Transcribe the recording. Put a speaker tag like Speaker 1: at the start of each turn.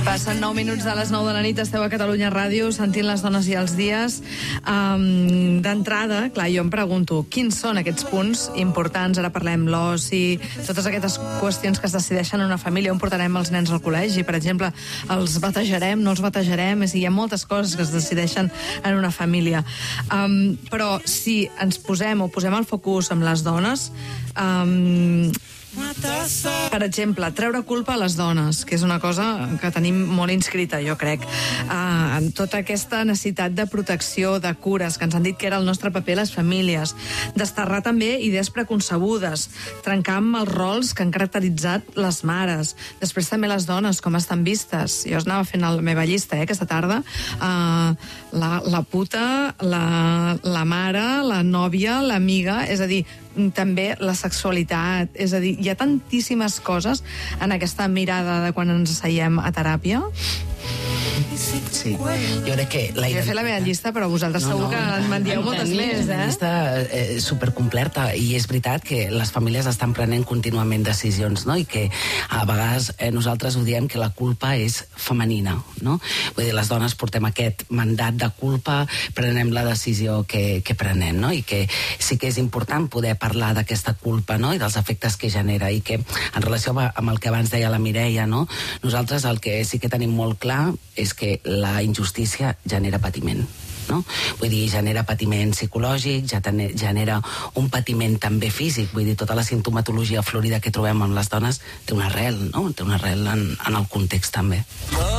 Speaker 1: Passen 9 minuts de les 9 de la nit, esteu a Catalunya Ràdio, sentint les dones i els dies. D'entrada, clar, jo em pregunto, quins són aquests punts importants? Ara parlem l'oci, totes aquestes qüestions que es decideixen en una família, on portarem els nens al col·legi, per exemple, els batejarem, no els batejarem, hi ha moltes coses que es decideixen en una família. Però si ens posem el focus amb les dones, per exemple, treure culpa a les dones, que és una cosa que tenim molt inscrita, jo crec. Tota aquesta necessitat de protecció, de cures, que ens han dit que era el nostre paper a les famílies. Desterrar també idees preconcebudes, trencar amb els rols que han caracteritzat les mares. Després també les dones, com estan vistes. Jo anava fent la meva llista, aquesta tarda. La puta, la mare, la nòvia, l'amiga, és a dir, també la sexualitat, és a dir, hi ha tantíssimes coses en aquesta mirada de quan ens asseiem a teràpia.
Speaker 2: Sí, jo crec que...
Speaker 1: Jo he fet la meva llista, però vosaltres segur que me'n dieu moltes més,
Speaker 2: És una llista supercompleta, i és veritat que les famílies estan prenent contínuament decisions, no? I que a vegades nosaltres ho diem que la culpa és femenina, no? Vull dir, les dones portem aquest mandat de culpa, prenem la decisió que prenem, no? I que sí que és important poder parlar d'aquesta culpa, no? I dels efectes que genera, i que en relació amb el que abans deia la Mireia, no? Nosaltres el que sí que tenim molt clar és que la injustícia genera patiment, no? Vull dir, genera patiment psicològic, genera un patiment també físic, vull dir, tota la sintomatologia florida que trobem amb les dones té una arrel, no? Té una arrel en el context també.